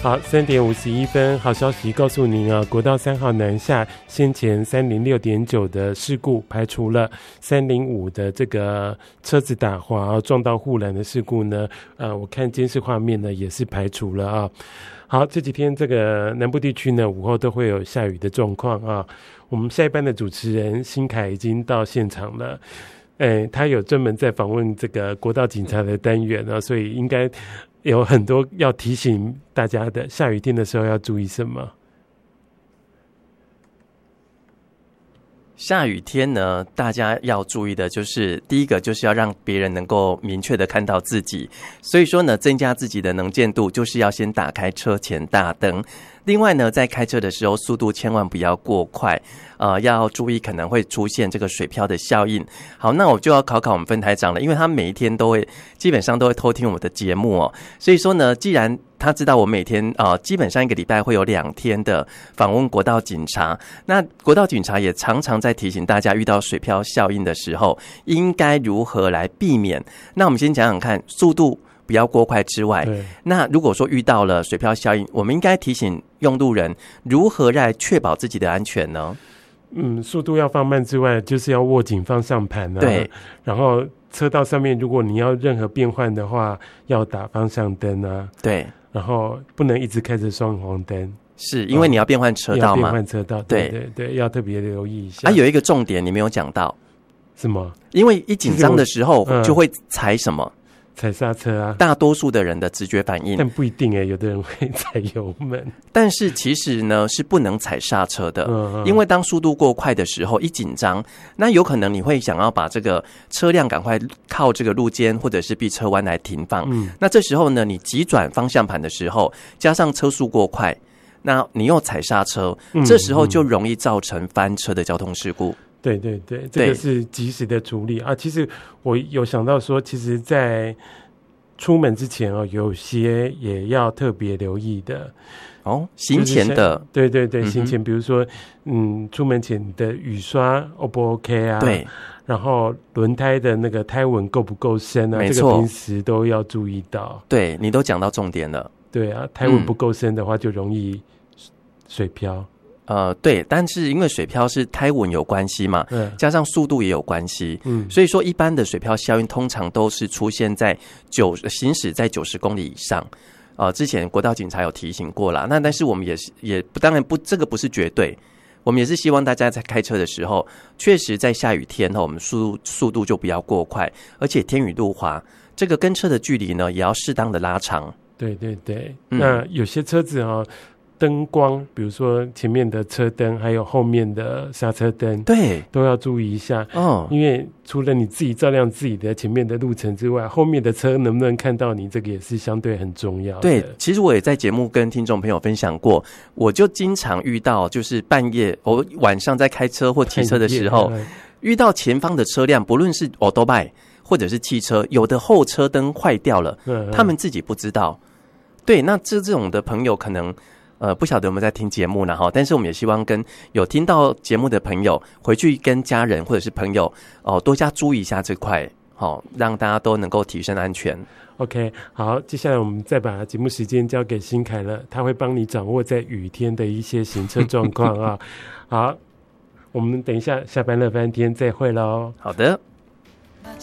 好，3点51分，好消息告诉您啊，国道3号南下先前306.9的事故排除了，305的这个车子打滑撞到护栏的事故呢，我看监视画面呢也是排除了啊。好，这几天这个南部地区呢午后都会有下雨的状况啊。我们下一班的主持人新凯已经到现场了。他有专门在访问这个国道警察的单元啊，所以应该有很多要提醒大家的，下雨天的时候要注意什么？ 下雨天呢，大家要注意的就是第一个就是要让别人能够明确的看到自己，所以说呢，增加自己的能见度，就是要先打开车前大灯。另外呢，在开车的时候速度千万不要过快，要注意可能会出现这个水漂的效应。好，那我就要考我们分台长了，因为他每一天都会基本上都会偷听我们的节目哦，所以说呢，既然他知道我每天基本上一个礼拜会有2天的访问国道警察，那国道警察也常常在提醒大家遇到水漂效应的时候应该如何来避免。那我们先讲讲看，速度不要过快之外，那如果说遇到了水漂效应，我们应该提醒用路人如何来确保自己的安全呢？ 速度要放慢之外，就是要握紧方向盘啊。 对， 然后车道上面如果你要任何变换的话，要打方向灯啊。 对， 然后不能一直开着双黄灯， 是因为你要变换车道嘛？ 要变换车道，对对对，要特别留意一下。 有一个重点你没有讲到， 什么？ 因为一紧张的时候就会踩什么？ 踩刹车啊， 大多数的人的直觉反应， 但不一定有的人会踩油门。 但是其实呢是不能踩刹车的，因为当速度过快的时候，一紧张，那有可能你会想要把这个车辆赶快靠这个路肩或者是避车弯来停放。那这时候呢，你急转方向盘的时候，加上车速过快，那你又踩刹车，这时候就容易造成翻车的交通事故。 对对对，这个是及时的处理啊。其实我有想到说，其实在出门之前有些也要特别留意的行前的， 对对对，行前，比如说出门前的雨刷 O 不 OK 啊？ 对， 然后轮胎的那个胎纹够不够深啊？ 没错， 这个平时都要注意到。 对，你都讲到重点了。 对啊，胎纹不够深的话，就容易水漂。 对，但是因为水漂是胎纹有关系嘛，加上速度也有关系，所以说一般的水漂效应通常都是出现在行驶在90公里以上。之前国道警察有提醒过啦，那但是我们也当然不，这个不是绝对，我们也是希望大家在开车的时候，确实在下雨天我们速度就不要过快，而且天雨路滑，这个跟车的距离呢也要适当的拉长。对对对，那有些车子灯光，比如说前面的车灯还有后面的刹车灯，对，都要注意一下因为除了你自己照亮自己的前面的路程之外，后面的车能不能看到你，这个也是相对很重要的。对，其实我也在节目跟听众朋友分享过，我就经常遇到就是半夜我晚上在开车或骑车的时候，遇到前方的车辆，不论是 Autobike 或者是汽车，有的后车灯坏掉了，他们自己不知道。对，那这种的朋友可能不晓得有没有在听节目呢？但是我们也希望跟有听到节目的朋友回去跟家人或者是朋友多加注意一下这块，让大家都能够提升安全。OK， 好，接下来我们再把节目时间交给新凯了，他会帮你掌握在雨天的一些行车状况啊。好，我们等一下下班乐翻天再会咯。好的。